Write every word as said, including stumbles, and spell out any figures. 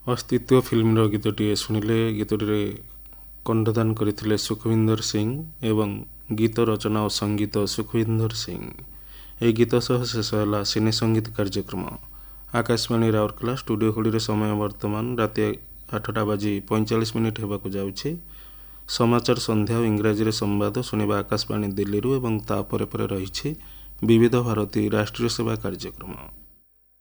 अस्तित्व फिल्म गीतटी शुणिले गीतटी कंठदान करथिले सुखविंदर सिंह एवं गीत रचना और संगीत सुखविंदर सिंह। ए गीत सह शेष है सिने संगीत कार्यक्रम। आकाशवाणी राउरकेला स्टूडियो खोली समय वर्तमान राति आठटा बाजी पैंचाश मिनिट होगा जाउछि। समाचार संध्या और इंग्राजी रे संवाद शुणा आकाशवाणी दिल्ली एवं तापर रही विविध भारती राष्ट्रीय सेवा कार्यक्रम।